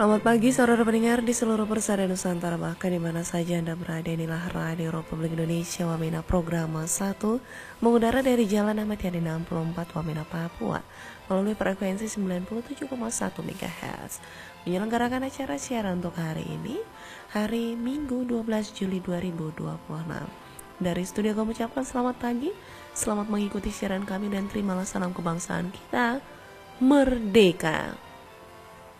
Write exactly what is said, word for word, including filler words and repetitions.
Selamat pagi saudara pendengar di seluruh persada Nusantara, bahkan di mana saja Anda berada. Inilah Radio Republik Indonesia Wamena Program satu mengudara dari Jalan Ahmad Yani enam puluh empat Wamena Papua melalui frekuensi sembilan puluh tujuh koma satu megahertz. Menyelenggarakan acara siaran untuk hari ini, hari Minggu dua belas Juli dua ribu dua puluh enam. Dari studio kami ucapkan selamat pagi, selamat mengikuti siaran kami dan terimalah salam kebangsaan kita, merdeka.